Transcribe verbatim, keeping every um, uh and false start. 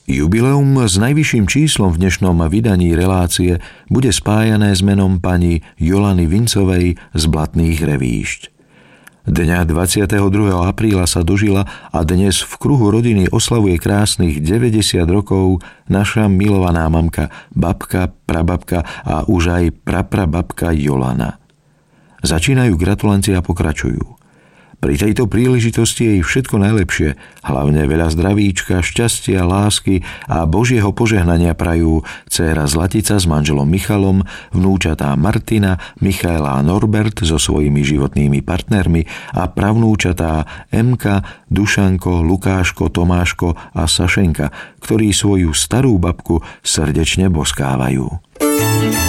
Jubileum s najvyšším číslom v dnešnom vydaní relácie bude spájané s menom pani Jolany Vincovej z Blatných Revíšť. Dňa dvadsiateho druhého apríla sa dožila a dnes v kruhu rodiny oslavuje krásnych deväťdesiat rokov naša milovaná mamka, babka, prababka a už aj praprababka Jolana. Začínajú gratulancie a pokračujú. Pri tejto príležitosti jej všetko najlepšie, hlavne veľa zdravíčka, šťastia, lásky a Božieho požehnania prajú dcéra Zlatica s manželom Michalom, vnúčatá Martina, Michaela a Norbert so svojimi životnými partnermi a pravnúčatá Emka, Dušanko, Lukáško, Tomáško a Sašenka, ktorí svoju starú babku srdečne boskávajú.